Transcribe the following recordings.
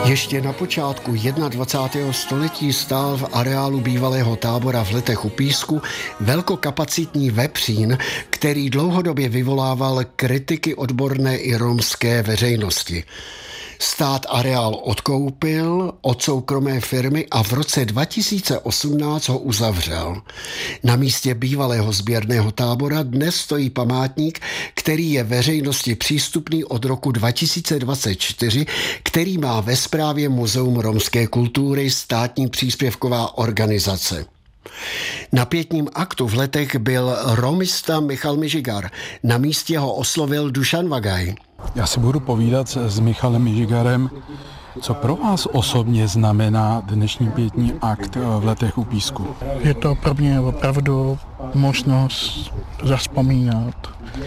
Ještě na počátku 21. století stál v areálu bývalého tábora v Letech u Písku velkokapacitní vepřín, který dlouhodobě vyvolával kritiky odborné i romské veřejnosti. Stát areál odkoupil od soukromé firmy a v roce 2018 ho uzavřel. Na místě bývalého sběrného tábora dnes stojí památník, který je veřejnosti přístupný od roku 2024, který má ve správě Muzeum romské kultury, státní příspěvková organizace. Na pietním aktu v Letech byl romista Michal Mižigar. Na místě ho oslovil Dušan Vagaj. Já si budu povídat s Michalem Mižigarem, co pro vás osobně znamená dnešní pietní akt v Letech u Písku. Je to pro mě opravdu možnost zavzpomínat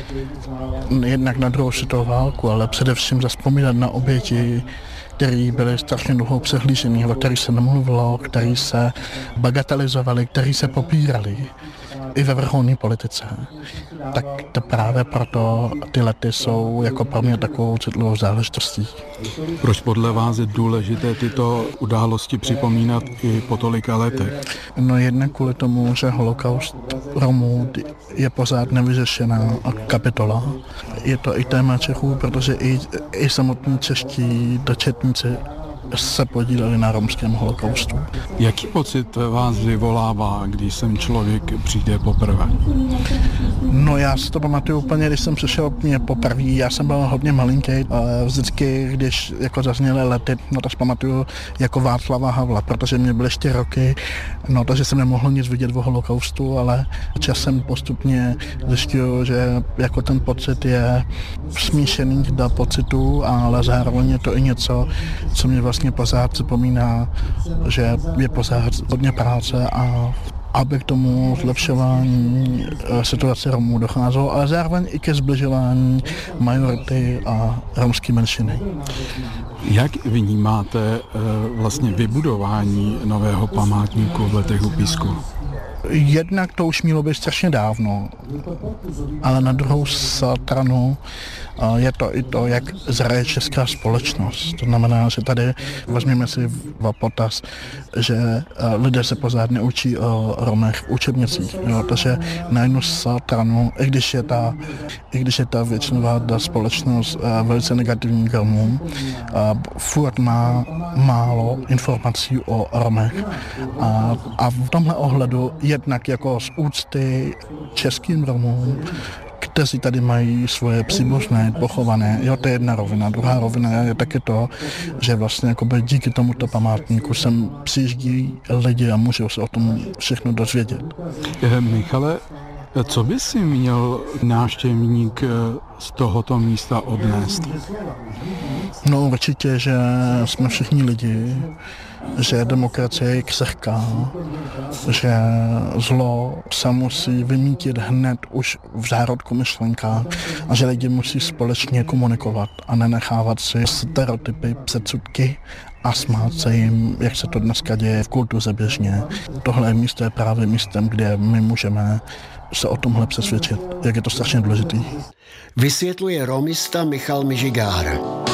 jednak na druhou světovou válku, ale především zavzpomínat na oběti, které byly strašně dlouho přehlížený, o kterých se nemluvilo, které se bagatelizovaly, které se popíraly i ve vrcholné politice. Tak to právě proto ty lety jsou jako pro mě takovou citlivou záležitostí. Proč podle vás je důležité tyto události připomínat i po tolika letech? No jednak kvůli tomu, že holokaust Romů je pořád nevyřešená kapitola. Je to i téma Čechů, protože i samotní čeští dočetníci se podíleli na romském holokaustu. Jaký pocit vás vyvolává, když sem člověk přijde poprvé? No já si to pamatuju úplně, když jsem přišel mě poprvé, já jsem byl hodně malinký, ale vždycky, když jako zazněly lety, no to si pamatuju jako Václava Havla, protože mě byly 4 roky, no takže jsem nemohl nic vidět o holokaustu, ale časem postupně zjišťuju, že jako ten pocit je smíšený do pocitů, ale zároveň je to i něco, co mě vlastně pořád připomíná, že je pořád hodně práce a aby k tomu zlepšování situace Romů docházelo, ale zároveň i ke zbližování majority a romské menšiny. Jak vnímáte vlastně vybudování nového památníku v Letech u Písku? Jednak to už mělo být strašně dávno, ale na druhou stranu je to i to, jak zraje česká společnost. To znamená, že tady vezměme si v potaz, že lidé se pořád neučí o Romech v učebnicích. Takže na jednu stranu, i když je ta většinová společnost velice negativní k Romům, furt má málo informací o Romech. A v tomhle ohledu jednak jako z úcty českým Romům, kteří tady mají svoje příbuzné, pochované. Jo, to je jedna rovina. Druhá rovina je taky to, že vlastně jakoby díky tomuto památníku sem přijíždí lidi a můžou se o tom všechno dozvědět. Michale, co by si měl návštěvník z tohoto místa odnést? No určitě, že jsme všichni lidi, že demokracie je křehká, že zlo se musí vymítit hned už v zárodku myšlenka a že lidi musí společně komunikovat a nenechávat si stereotypy, předsudky a smát se jim, jak se to dneska děje v kultuře běžně. Tohle místo je právě místem, kde my můžeme se o tomhle přesvědčit, jak je to strašně důležitý. Vysvětluje romista Michal Mižigar.